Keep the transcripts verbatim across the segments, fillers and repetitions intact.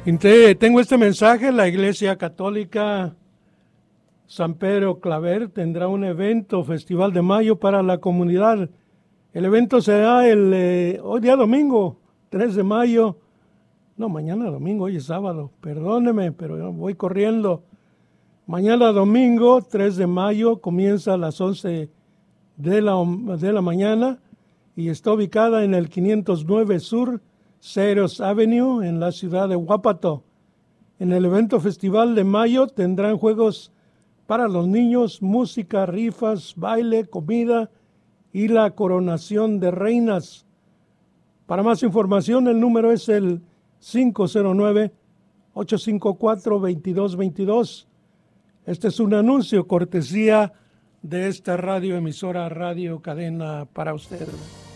Tengo este mensaje. La Iglesia Católica San Pedro Claver tendrá un evento, Festival de Mayo para la comunidad. El evento será el eh, hoy día domingo, tres de mayo. No, mañana domingo, hoy es sábado. Perdóneme, pero voy corriendo. Mañana domingo, tres de mayo, comienza a las once de la, de la mañana y está ubicada en el quinientos nueve Sur Ceres Avenue, en la ciudad de Huápato. En el evento Festival de Mayo tendrán juegos para los niños, música, rifas, baile, comida y la coronación de reinas. Para más información, el número es el cinco cero nueve, ocho cinco cuatro, dos dos dos dos. Este es un anuncio cortesía de esta radio emisora Radio Cadena para usted.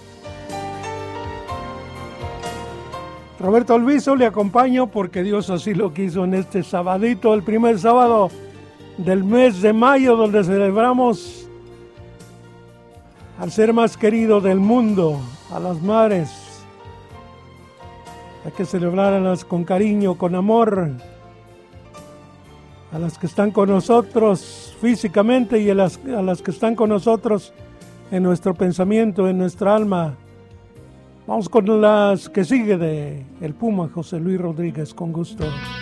Roberto Alviso le acompaño porque Dios así lo quiso en este sabadito, el primer sábado del mes de mayo, donde celebramos al ser más querido del mundo, a las madres. Hay que celebrarlas con cariño, con amor, a las que están con nosotros físicamente y a las, a las que están con nosotros en nuestro pensamiento, en nuestra alma. Vamos con las que sigue de el Puma José Luis Rodríguez, con gusto.